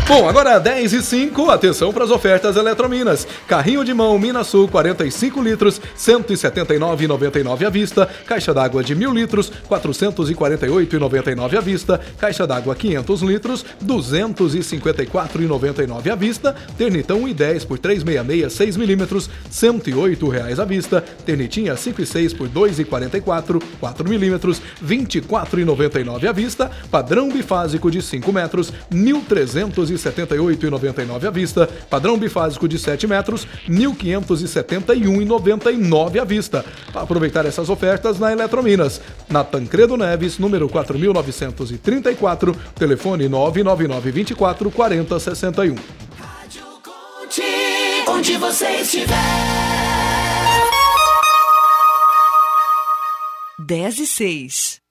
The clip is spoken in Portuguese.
Bom, agora 10h05, atenção para as ofertas Eletrominas. Carrinho de mão Minasul 45 litros, R$ 179,99 à vista. Caixa d'água de 1.000 litros, R$ 448,99 à vista. Caixa d'água 500 litros, R$ 254,99 à vista. Ternitão 1,10 por 366 6 milímetros, R$ 108 à vista. Ternitinha 5,6 por 2,44 4 milímetros, R$ 24,99 à vista. Padrão bifásico de 5 metros, R$ 1.378,99 à vista. Padrão bifásico de 7 metros, R$ 1.571,99 à vista. Para aproveitar essas ofertas na Eletrominas. Na Tancredo Neves, número 4.934, telefone 99924 4061. Rádio Conte, onde você estiver. 10:06.